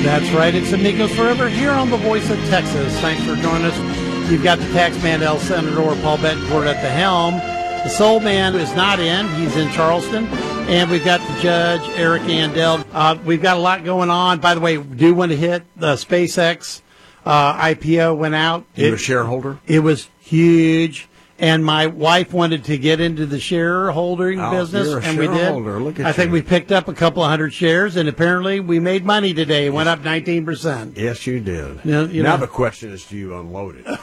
That's right. It's Amigos Forever here on the Voice of Texas. Thanks for joining us. You've got the Taxman El Senador Paul Betancourt at the helm. The Soul Man is not in. He's in Charleston. And we've got the Judge, Eric Andel. We've got a lot going on. By the way, we do want to hit the SpaceX IPO went out. You're a shareholder? It was huge. And my wife wanted to get into the shareholding business, you're a and we shareholder. did. Look at I think you. we picked up a couple of hundred shares, and apparently we made money today. It went up 19%. Yes, you did. Now the question is, do you unload it?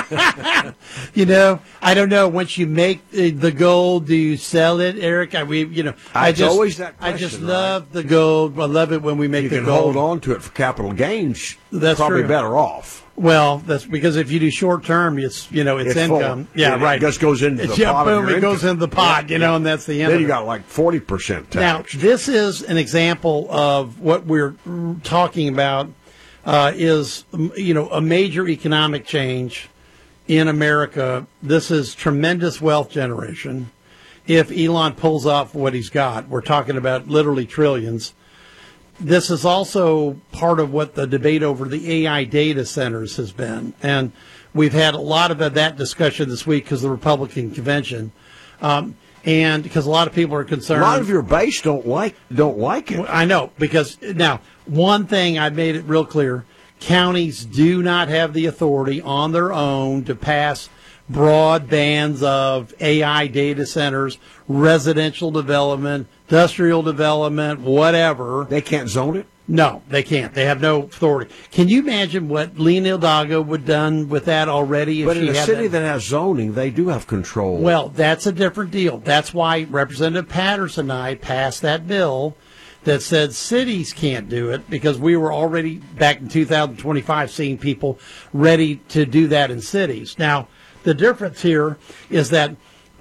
I don't know. Once you make the gold, do you sell it, Eric? Always that question, I just love the gold. I love it when we make you the can gold. hold on to it for capital gains. That's probably true. better off. Well, that's because if you do short term, it's income. Full. Yeah, right. It just goes into the pot. Boom, of your it goes income. into the pot, and that's the end. Then of you it. got like 40% tax. Now, this is an example of what we're talking about is a major economic change in America. This is tremendous wealth generation. If Elon pulls off what he's got, we're talking about literally trillions. This is also part of what the debate over the AI data centers has been. And we've had a lot of that discussion this week because of the Republican convention. And because a lot of people are concerned. A lot of your base don't like it. I know, because now, one thing I've made it real clear, counties do not have the authority on their own to pass broad bans of AI data centers, residential development, industrial development, whatever. They can't zone it? No, they can't. They have no authority. Can you imagine what Lena Hidalgo would have done with that already? But in a city that has zoning, they do have control. Well, that's a different deal. That's why Representative Patterson and I passed that bill that said cities can't do it, because we were already back in 2025 seeing people ready to do that in cities. Now, the difference here is that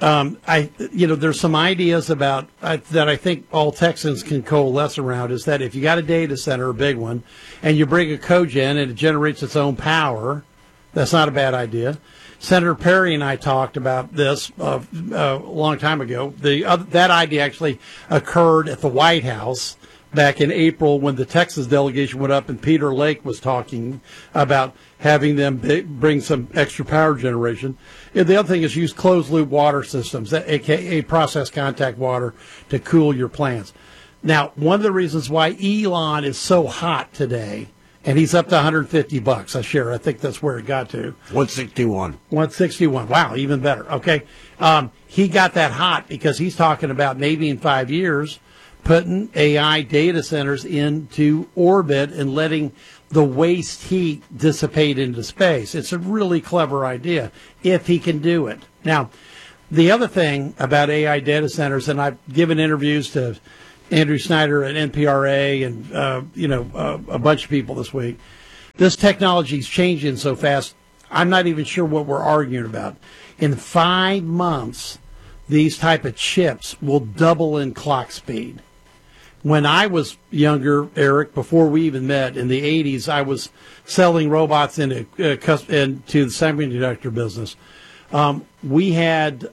there's some ideas about that I think all Texans can coalesce around, is that if you got a data center, a big one, and you bring a cogen and it generates its own power, that's not a bad idea. Senator Perry and I talked about this a long time ago. That idea actually occurred at the White House back in April when the Texas delegation went up and Peter Lake was talking about having them bring some extra power generation. And the other thing is use closed-loop water systems, aka process contact water, to cool your plants. Now, one of the reasons why Elon is so hot today, and he's up to $150 a share. I think that's where it got to. 161. 161. Wow, even better. Okay. He got that hot because he's talking about maybe in 5 years putting AI data centers into orbit and letting the waste heat dissipate into space. It's a really clever idea if he can do it. Now, the other thing about AI data centers, and I've given interviews to Andrew Snyder at NPRA and a bunch of people this week. This technology is changing so fast, I'm not even sure what we're arguing about. In 5 months, these type of chips will double in clock speed. When I was younger, Eric, before we even met in the 80s, I was selling robots into the semiconductor business. We had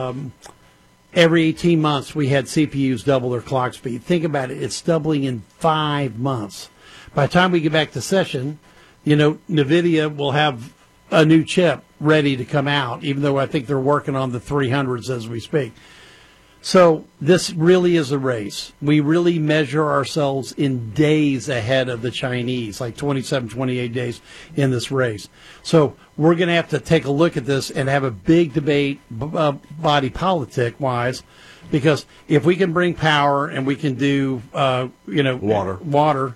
every 18 months, we had CPUs double their clock speed. Think about it. It's doubling in 5 months. By the time we get back to session, NVIDIA will have a new chip ready to come out, even though I think they're working on the 300s as we speak. So this really is a race. We really measure ourselves in days ahead of the Chinese, like 27, 28 days in this race. So we're going to have to take a look at this and have a big debate, body politic-wise, because if we can bring power and we can do, water.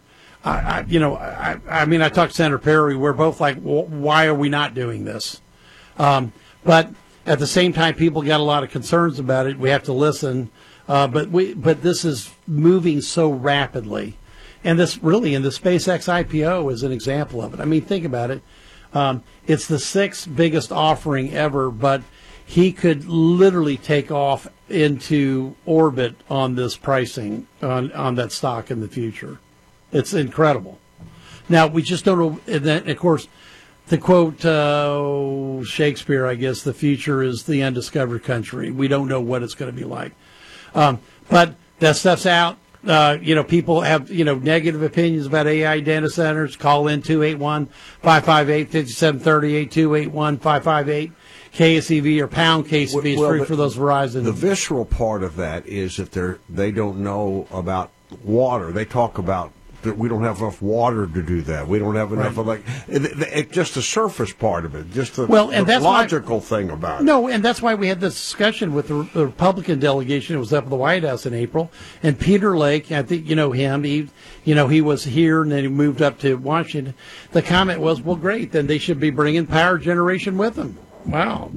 I talked to Senator Perry. We're both like, why are we not doing this? But at the same time, people got a lot of concerns about it. We have to listen. But this is moving so rapidly. And this really, in the SpaceX IPO is an example of it. I mean, think about it. It's the 6th biggest offering ever, but he could literally take off into orbit on this pricing on that stock in the future. It's incredible. Now, we just don't know. And then, of course, to quote Shakespeare, I guess, the future is the undiscovered country. We don't know what it's going to be like. But that stuff's out. people have, negative opinions about AI data centers. Call in 281-558-5730, 281-558 KSEV or pound KSEV is free for those Verizon. The visceral part of that is that they don't know about water. They talk about that we don't have enough water to do that. We don't have enough of just the surface part of it, just the logical thing about it. No, and that's why we had this discussion with the Republican delegation. It was up at the White House in April, and Peter Lake, I think you know him. He was here and then he moved up to Washington. The comment was, well, great, then they should be bringing power generation with them. Wow,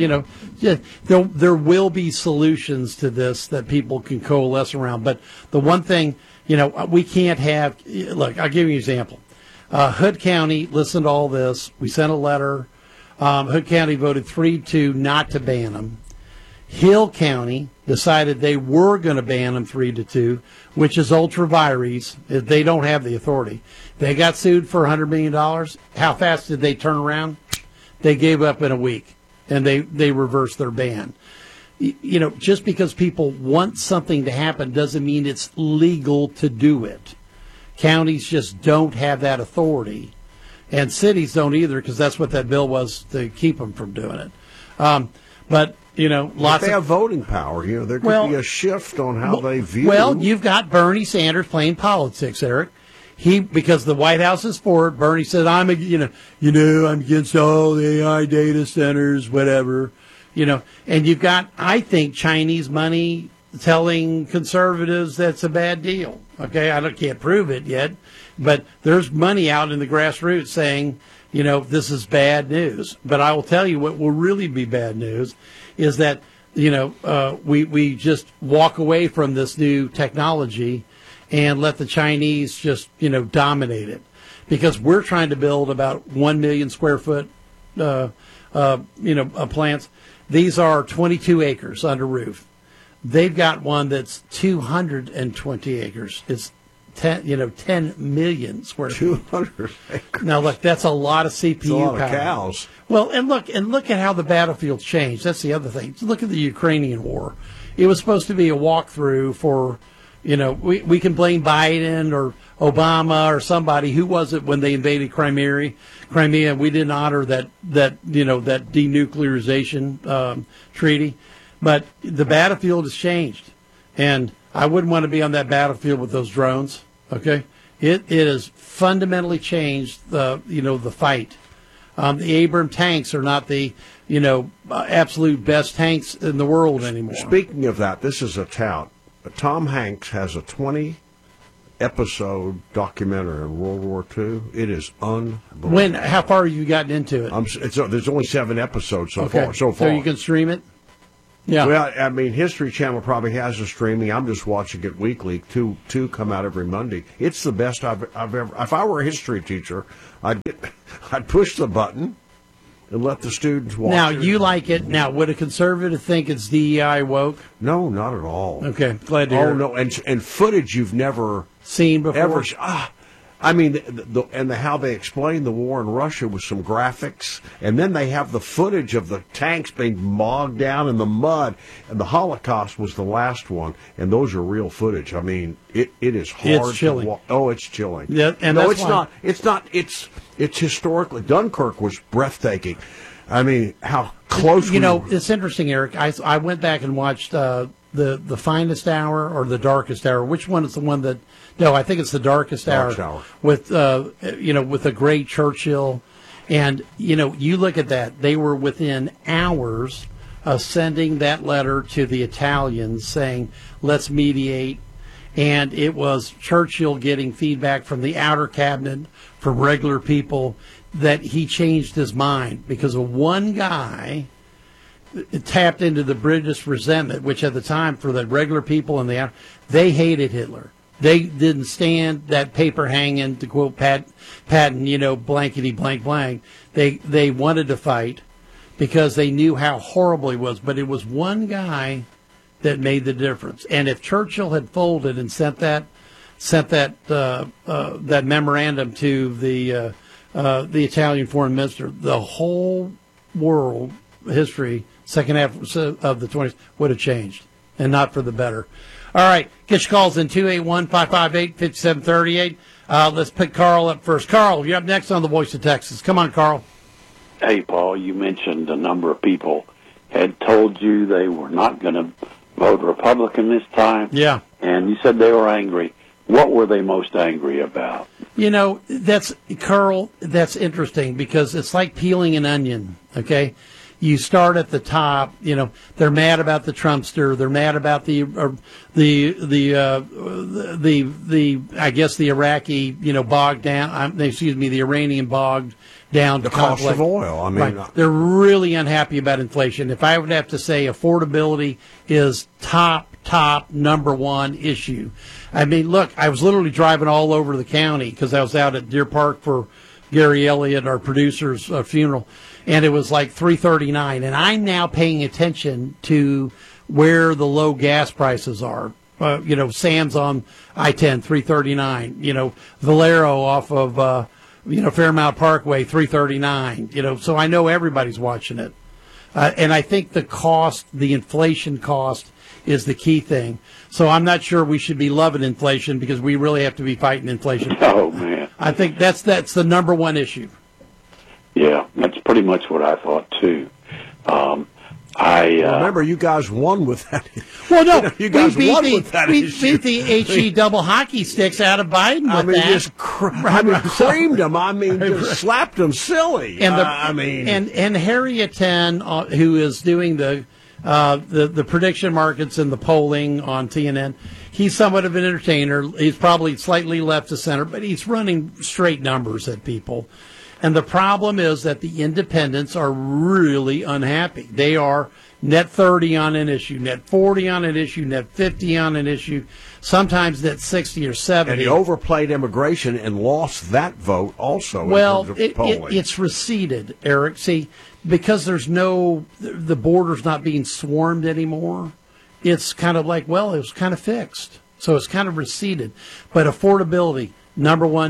there will be solutions to this that people can coalesce around. But the one thing, we can't have. Look, I'll give you an example. Hood County listened to all this. We sent a letter. Hood County voted 3-2 not to ban them. Hill County decided they were going to ban them 3-2, which is ultra vires. They don't have the authority. They got sued for $100 million. How fast did they turn around? They gave up in a week, and they reversed their ban. Just because people want something to happen doesn't mean it's legal to do it. Counties just don't have that authority, and cities don't either, because that's what that bill was to keep them from doing it. But lots they have voting power. There could be a shift on how they view. Well, you've got Bernie Sanders playing politics, Eric. Because the White House is for it. Bernie said, I'm against all the AI data centers, whatever, and you've got, I think, Chinese money telling conservatives that's a bad deal. Okay. I can't prove it yet, but there's money out in the grassroots saying, this is bad news. But I will tell you what will really be bad news is that, we just walk away from this new technology and let the Chinese just, dominate it. Because we're trying to build about 1 million square foot, plants. These are 22 acres under roof. They've got one that's 220 acres. It's 10 million square feet. 200 acres. Now, look, that's a lot of CPU power. A lot power. of cows. Well, and look at how the battlefield's changed. That's the other thing. Look at the Ukrainian war. It was supposed to be a walkthrough for... we can blame Biden or Obama or somebody. Who was it when they invaded Crimea? We didn't honor that denuclearization treaty. But the battlefield has changed, and I wouldn't want to be on that battlefield with those drones. Okay, it has fundamentally changed the fight. The Abrams tanks are not the absolute best tanks in the world anymore. Speaking of that, this is a tout. Tom Hanks has a 20-episode documentary on World War II. It is unbelievable. How far have you gotten into it? There's only 7 episodes so far. So you can stream it? Yeah. Well, I mean, History Channel probably has a streaming. I'm just watching it weekly. Two come out every Monday. It's the best I've ever. If I were a history teacher, I'd push the button and let the students watch Now, it. you like it. Now, would a conservative think it's DEI woke? No, not at all. Okay, glad to hear. Oh, no, and footage you've never seen before? I mean, how they explain the war in Russia with some graphics, and then they have the footage of the tanks being bogged down in the mud, and the Holocaust was the last one, and those are real footage. I mean, it is hard. It's chilling. To oh, it's chilling. Yeah, and no, that's why. It's not. It's historically. Dunkirk was breathtaking. I mean, how close. It's interesting, Eric. I went back and watched the Finest Hour or the Darkest Hour. Which one is the one that? No, I think it's the Darkest Hour. With the great Churchill, and you look at that. They were within hours of sending that letter to the Italians saying, "Let's mediate." And it was Churchill getting feedback from the outer cabinet, from regular people, that he changed his mind because of one guy. It tapped into the British resentment, which at the time for the regular people in the outer, they hated Hitler. They didn't stand that paper hanging, to quote Patton, blankety blank blank. They wanted to fight because they knew how horrible he was. But it was one guy that made the difference. And if Churchill had folded and sent that memorandum to the Italian foreign minister, the whole world history, second half of the 20s, would have changed, and not for the better. All right, get your calls in 281-558-5738. Let's pick Carl up first. Carl, you're up next on the Voice of Texas. Come on, Carl. Hey, Paul, you mentioned a number of people had told you they were not going to vote Republican this time. Yeah. And you said they were angry. What were they most angry about? You know, Carl, that's interesting because it's like peeling an onion, okay? You start at the top, you know, they're mad about the Trumpster, they're mad about the I guess the Iraqi, you know, bogged down, the Iranian bogged down the conflict. cost of oil. I mean, right. They're really unhappy about inflation. If I would have to say affordability is top number one issue. I mean, look, I was literally driving all over the county because I was out at Deer Park for Gary Elliott, our producer's funeral, and it was like $3.39. And I'm now paying attention to where the low gas prices are. You know, Sam's on I-10, $3.39. You know, Valero off of Fairmount Parkway, $3.39. You know, so I know everybody's watching it, and I think the inflation cost, is the key thing. So I'm not sure we should be loving inflation because we really have to be fighting inflation. Oh, man. I think that's the number one issue. Yeah, that's pretty much what I thought, too. Remember, you guys won with that. Well, no, you guys won with that we issue. beat the HE double hockey sticks out of Biden with that. Just creamed them. I mean, just slapped them silly. And and Harriet Ten, who is doing the prediction markets and the polling on TNN, he's somewhat of an entertainer. He's probably slightly left of center, but he's running straight numbers at people. And the problem is that the independents are really unhappy. They are net 30 on an issue, net 40 on an issue, net 50 on an issue, sometimes net 60 or 70. And he overplayed immigration and lost that vote also. Well, in terms of polling. it's receded, Eric. See, because the border's not being swarmed anymore, it's kind of like, well, it was kind of fixed. So it's kind of receded. But affordability, number one.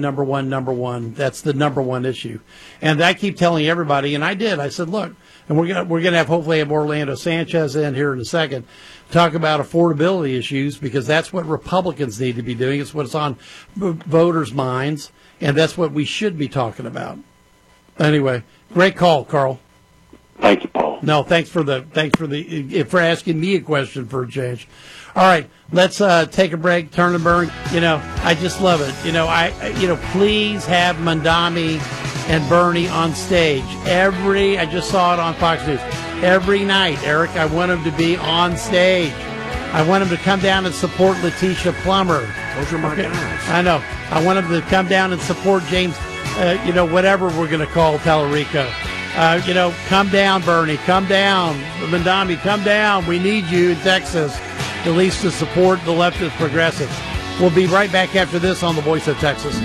That's the number one issue. And I keep telling everybody, and I did. I said, look, and we're gonna hopefully have Orlando Sanchez in here in a second, talk about affordability issues because that's what Republicans need to be doing. It's what's on voters' minds, and that's what we should be talking about. Anyway, great call, Carl. Thank you, Paul. No, thanks for asking me a question for a change. All right, let's take a break. Turn and burn. You know, I just love it. You know, please have Mandami and Bernie on stage I just saw it on Fox News every night. Eric, I want them to be on stage. I want them to come down and support Letitia Plummer. Those are my guys. I know. I want them to come down and support James. Whatever we're going to call Tallarico. Come down, Bernie. Come down. Mandami, come down. We need you in Texas, at least to support the leftist progressives. We'll be right back after this on The Voice of Texas.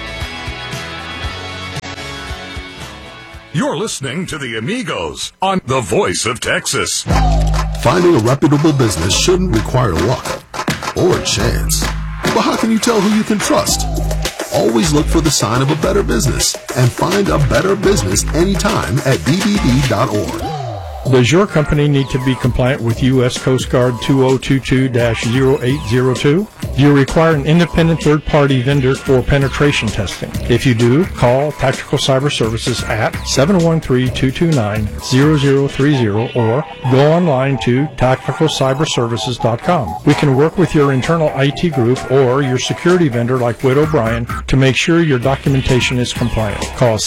You're listening to the Amigos on The Voice of Texas. Finding a reputable business shouldn't require luck or chance. But how can you tell who you can trust? Always look for the sign of a better business and find a better business anytime at bbb.org. Does your company need to be compliant with U.S. Coast Guard 2022-0802? Do you require an independent third-party vendor for penetration testing? If you do, call Tactical Cyber Services at 713-229-0030 or go online to tacticalcyberservices.com. We can work with your internal IT group or your security vendor like Whit O'Brien to make sure your documentation is compliant. Call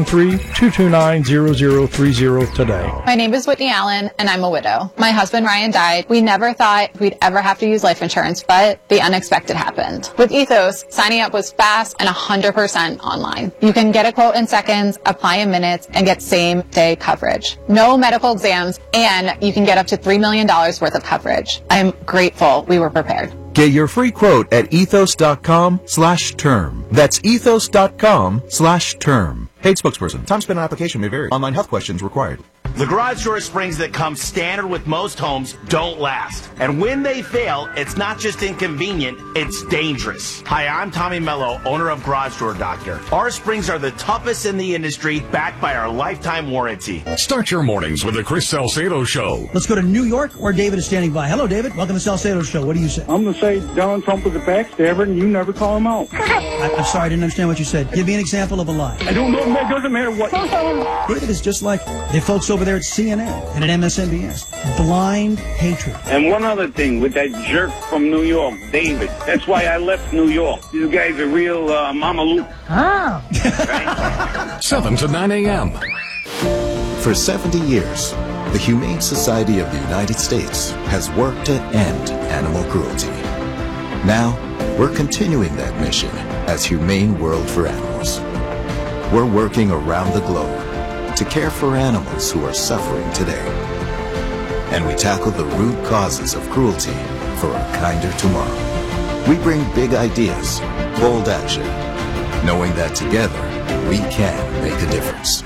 713-229-0030 today. My name is Whitney Allen, and I'm a widow. My husband, Ryan, died. We never thought we'd ever have to use life insurance, but the unexpected happened. With Ethos, signing up was fast and 100% online. You can get a quote in seconds, apply in minutes, and get same-day coverage. No medical exams, and you can get up to $3 million worth of coverage. I'm grateful we were prepared. Get your free quote at ethos.com/term. That's ethos.com/term. Paid spokesperson. Time spent on application may vary. Online health questions required. The garage door springs that come standard with most homes don't last. And when they fail, it's not just inconvenient, it's dangerous. Hi, I'm Tommy Mello, owner of Garage Door Doctor. Our springs are the toughest in the industry, backed by our lifetime warranty. Start your mornings with the Chris Salcedo Show. Let's go to New York, where David is standing by. Hello, David. Welcome to Salcedo Show. What do you say? I'm going to say Donald Trump was a backstabber, and you never call him out. I'm sorry, I didn't understand what you said. Give me an example of a lie. I don't know. It doesn't matter what. David is just like the folks over there at CNN and at MSNBS. Blind hatred. And one other thing with that jerk from New York, David. That's why I left New York. This guy's a real Mama Luke. Ah. 7 to 9 a.m. For 70 years, the Humane Society of the United States has worked to end animal cruelty. Now, we're continuing that mission as Humane World for Animals. We're working around the globe to care for animals who are suffering today. And we tackle the root causes of cruelty for a kinder tomorrow. We bring big ideas, bold action, knowing that together we can make a difference.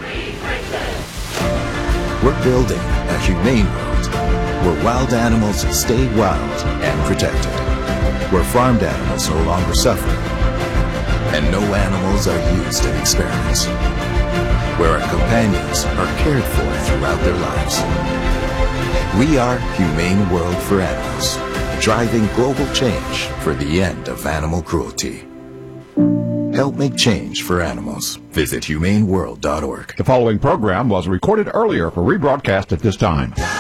We're building a humane world where wild animals stay wild and protected, where farmed animals no longer suffer, and no animals are used in experiments, where our companions are cared for throughout their lives. We are Humane World for Animals, driving global change for the end of animal cruelty. Help make change for animals. Visit humaneworld.org. The following program was recorded earlier for rebroadcast at this time.